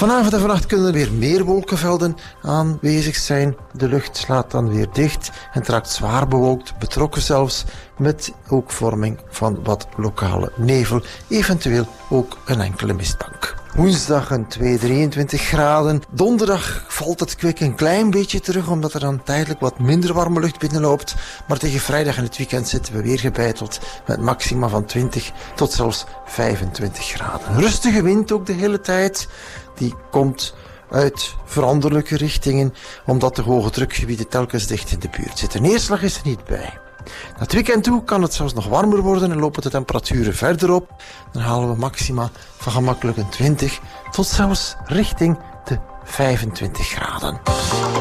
Vanavond en vannacht kunnen er weer meer wolkenvelden aanwezig zijn. De lucht slaat dan weer dicht en het raakt zwaar bewolkt, betrokken zelfs, met ook vorming van wat lokale nevel, eventueel ook een enkele mistbank. Woensdag een 23 graden. Donderdag valt het kwik een klein beetje terug, omdat er dan tijdelijk wat minder warme lucht binnenloopt. Maar tegen vrijdag en het weekend zitten we weer gebeiteld met maxima van 20 tot zelfs 25 graden. Rustige wind ook de hele tijd. Die komt uit veranderlijke richtingen, omdat de hoge drukgebieden telkens dicht in de buurt zitten. Neerslag is er niet bij. Naar het weekend toe kan het zelfs nog warmer worden en lopen de temperaturen verder op. Dan halen we maxima van gemakkelijk een 20 tot zelfs richting de 25 graden.